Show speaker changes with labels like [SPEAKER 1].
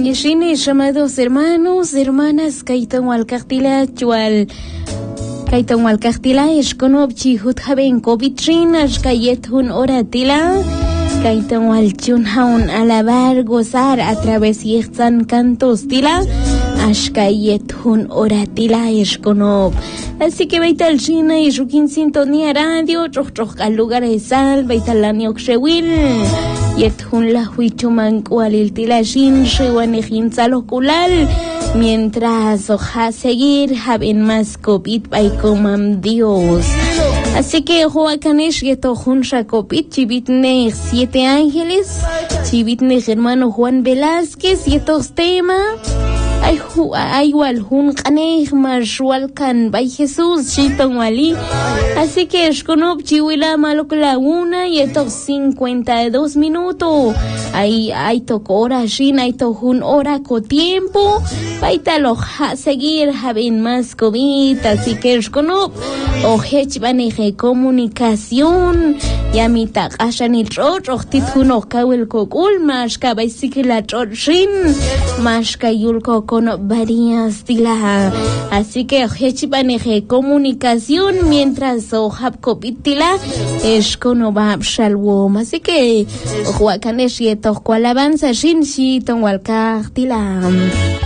[SPEAKER 1] Yeshines, amados hermanos, hermanas, Kaitan Walcartila, Chual. Kaitan Walcartila, Esconobchi, Huthaben, Covitrin, Ashkayethun Oratila. Kaitan Walchunhaun, alabar, gozar, a través y cantos tila. Ashkayethun Oratila, Esconob. Así que veita el China y Rukin Sintonía Radio, Troch al lugar de sal, veita el año Xewil. Yethun la huichuman cualil tilashin, Shewanejin saloculal. Mientras oja seguir, haben más COVID by comam Dios. Así que Joacanesh Yetohun Shakopit, Chivitne 7 ángeles, Chivitne hermano Juan Velázquez, Yetos tema. Ay walhun kaneh marshwal kan by Jesús Chiton Wali. Así que Shkonob Chihuila Malokla 1 y estos 52 minutos. Ay tocó hora shin, ay tohun hora co tiempo. Paitalo seguir haben más COVID. Así que Shkonob ojech baneje comunicación. Yamita kashanil trot ochtitun okawel kokul mashka baisikila trot shin. Mashka yulko con varias tila. Así que hechipaneje comunicación mientras ojab kopitila es con bab shalwom. Así que huacanesh yetos cualabanza shin shi ton walcar tila.